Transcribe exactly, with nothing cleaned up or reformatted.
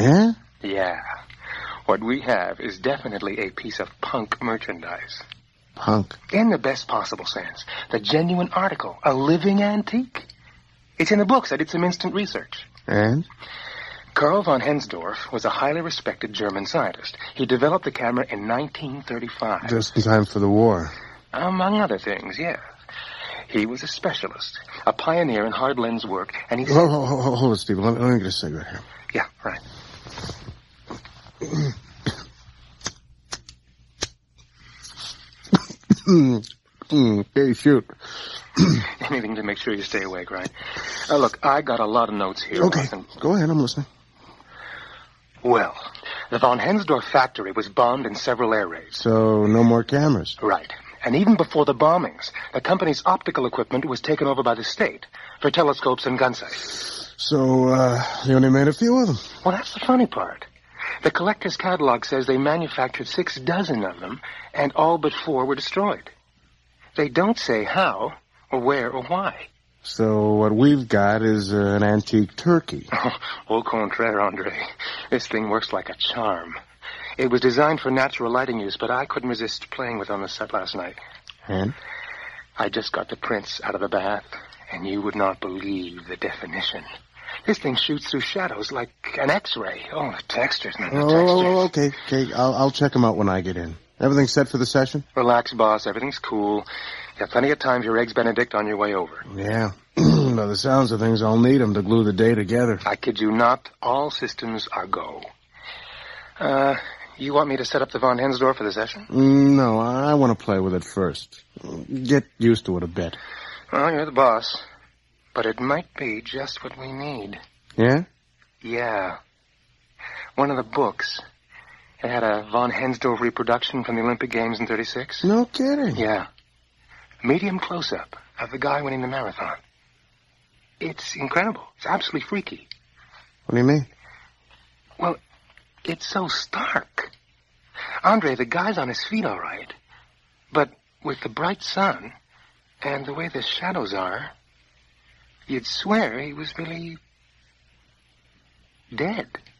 Yeah? Yeah. What we have is definitely a piece of punk merchandise. Punk? In the best possible sense. The genuine article. A living antique. It's in the books. I did some instant research. And? Karl von Hensdorf was a highly respected German scientist. He developed the camera in nineteen thirty-five. Just in time for the war. Among other things, yes. He was a specialist, a pioneer in hard lens work, and he... Hold, hold, hold, hold it, Steve. Let me, let me get a cigarette here. Yeah, right. Okay, shoot. Anything to make sure you stay awake, right? Uh, look, I got a lot of notes here. Okay, Watson. Go ahead, I'm listening. Well, the von Hensdorf factory was bombed in several air raids. So, no more cameras. Right. And even before the bombings, the company's optical equipment was taken over by the state for telescopes and gun sights. So, uh, they only made a few of them. Well, that's the funny part. The collector's catalog says they manufactured six dozen of them, and all but four were destroyed. They don't say how, or where, or why. So what we've got is uh, an antique turkey. Oh, au contraire, Andre. This thing works like a charm. It was designed for natural lighting use, but I couldn't resist playing with it on the set last night. And? I just got the prints out of the bath, and you would not believe the definition. This thing shoots through shadows like an X-ray. Oh, the textures, man, the oh, textures. oh, okay, okay. I'll, I'll check them out when I get in. Everything set for the session? Relax, boss. Everything's cool. You have plenty of time for your Eggs Benedict on your way over. Yeah. By the sounds of things, I'll need them to glue the day together. I kid you not. All systems are go. Uh, you want me to set up the von Hensdorf for the session? No, I want to play with it first. Get used to it a bit. Well, you're the boss. But it might be just what we need. Yeah? Yeah. One of the books... It had a von Hensdorf reproduction from the Olympic Games in thirty-six. No kidding. Yeah. Medium close-up of the guy winning the marathon. It's incredible. It's absolutely freaky. What do you mean? Well, it's so stark. Andre, the guy's on his feet all right. But with the bright sun and the way the shadows are, you'd swear he was really dead.